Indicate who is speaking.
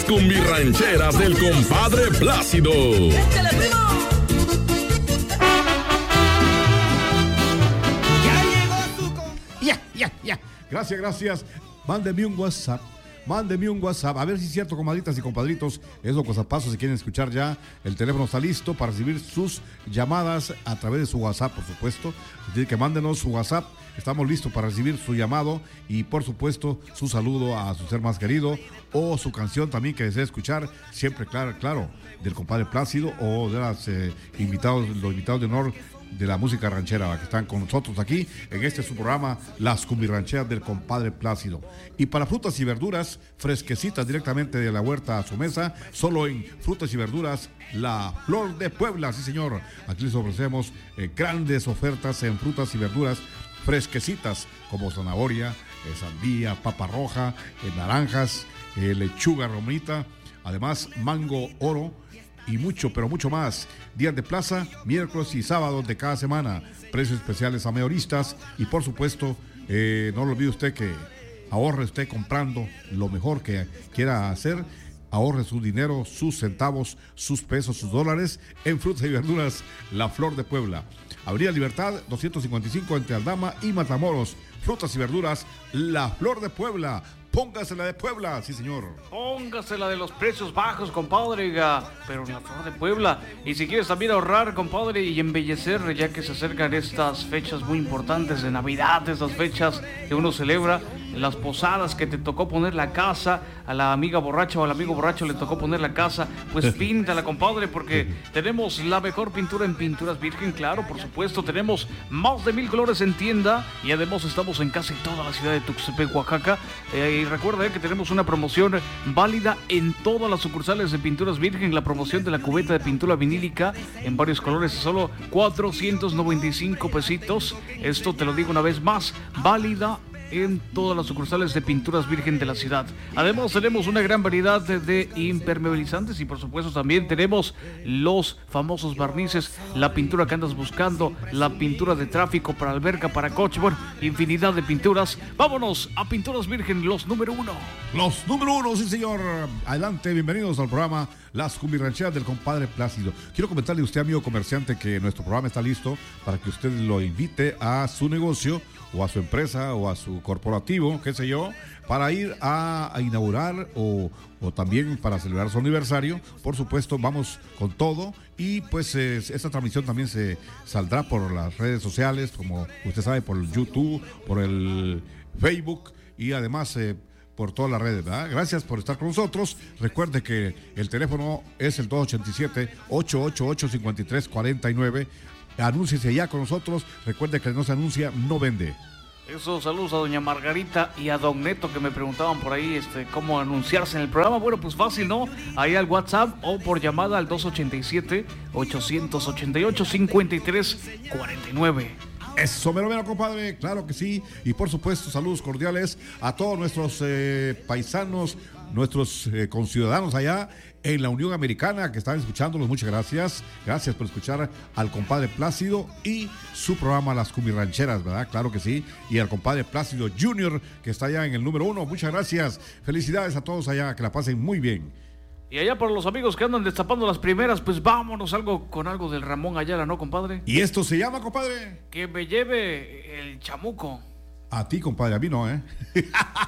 Speaker 1: cumbirrancheras del compadre Plácido.
Speaker 2: ¡Échale, primo!
Speaker 3: Ya. Gracias. Mándeme un WhatsApp. A ver si es cierto, comadritas y compadritos. Esos WhatsAppazos, si quieren escuchar ya, el teléfono está listo para recibir sus llamadas a través de su WhatsApp, por supuesto. Así que mándenos su WhatsApp. Estamos listos para recibir su llamado y, por supuesto, su saludo a su ser más querido o su canción también que desee escuchar. Siempre, claro, del compadre Plácido o de los invitados de honor de la música ranchera que están con nosotros aquí en este su programa, Las Cumbirrancheras del compadre Plácido. Y para frutas y verduras fresquecitas directamente de la huerta a su mesa, solo en Frutas y Verduras La Flor de Puebla. Sí, señor, aquí les ofrecemos grandes ofertas en frutas y verduras fresquecitas como zanahoria, sandía, papa roja, naranjas, lechuga romita, además mango oro y mucho, pero mucho más. Días de plaza, miércoles y sábados de cada semana. Precios especiales a mayoristas. Y por supuesto, no lo olvide usted que ahorre usted comprando lo mejor que quiera hacer. Ahorre su dinero, sus centavos, sus pesos, sus dólares en Frutas y Verduras La Flor de Puebla. Avenida Libertad 255 entre Aldama y Matamoros. Frutas y Verduras La Flor de Puebla. Póngasela de Puebla, sí señor.
Speaker 4: Póngasela de los precios bajos, compadre, pero en La Flor de Puebla. Y si quieres también ahorrar, compadre, y embellecer, ya que se acercan estas fechas muy importantes de Navidad, estas fechas que uno celebra, las posadas que te tocó poner la casa, a la amiga borracha o al amigo borracho le tocó poner la casa, pues píntala, compadre, porque tenemos la mejor pintura en Pinturas Virgen, claro, por supuesto. Tenemos más de 1000 colores en tienda y además estamos en casi toda la ciudad de Tuxtepec, Oaxaca. Y recuerda que tenemos una promoción válida en todas las sucursales de Pinturas Virgen, la promoción de la cubeta de pintura vinílica en varios colores, solo 495 pesitos. Esto te lo digo una vez más, válida en todas las sucursales de Pinturas Virgen de la ciudad. Además tenemos una gran variedad de impermeabilizantes y por supuesto también tenemos los famosos barnices, la pintura que andas buscando, la pintura de tráfico para alberca, para coche, bueno, infinidad de pinturas. Vámonos a Pinturas Virgen, los número 1.
Speaker 3: Los número 1, sí señor. Adelante, bienvenidos al programa Las Cumbirrancheras del compadre Plácido. Quiero comentarle a usted, amigo comerciante, que nuestro programa está listo para que usted lo invite a su negocio o a su empresa o a su corporativo, qué sé yo, para ir a inaugurar o también para celebrar su aniversario. Por supuesto, vamos con todo y pues esta transmisión también se saldrá por las redes sociales, como usted sabe, por el YouTube, por el Facebook y además por todas las redes, ¿verdad? Gracias por estar con nosotros. Recuerde que el teléfono es el 287-888-5349. Anúnciese ya con nosotros. Recuerde que no se anuncia, no vende.
Speaker 4: Eso, saludos a doña Margarita y a don Neto que me preguntaban por ahí cómo anunciarse en el programa. Bueno, pues fácil, ¿no? Ahí al WhatsApp o por llamada al 287-888-5349.
Speaker 3: Eso, mero, compadre, claro que sí. Y por supuesto, saludos cordiales a todos nuestros paisanos, nuestros conciudadanos allá en la Unión Americana que están escuchándolos. Muchas gracias. Gracias por escuchar al compadre Plácido y su programa Las Cumbirrancheras, ¿verdad? Claro que sí. Y al compadre Plácido Junior que está allá en el número 1. Muchas gracias. Felicidades a todos allá. Que la pasen muy bien.
Speaker 4: Y allá para los amigos que andan destapando las primeras, pues vámonos con algo del Ramón Ayala, ¿no, compadre?
Speaker 3: ¿Y esto se llama, compadre?
Speaker 4: Que me lleve el chamuco.
Speaker 3: A ti, compadre, a mí no, ¿eh?